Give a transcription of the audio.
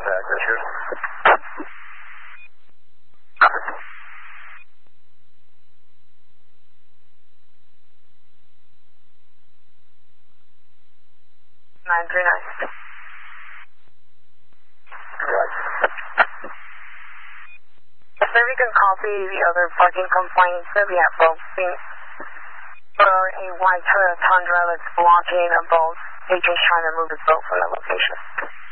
contact, Richard. 939. Right. Sir, we can copy the other parking complaints that we have both seen. For a white Toyota Tundra that's blocking both agents trying to move his boat from the location.